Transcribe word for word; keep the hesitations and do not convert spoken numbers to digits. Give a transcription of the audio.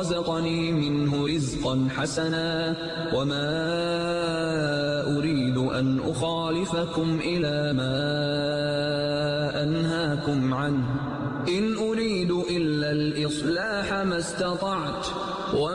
रज़क़नी मिन्हु रिज़्क़न हसना वमा उरीदु अन उख़ालिफ़कुम इला मा अनहाकुम अन्हु इन उरीदु इल्ला अल-इस्लाह मस्ततअत।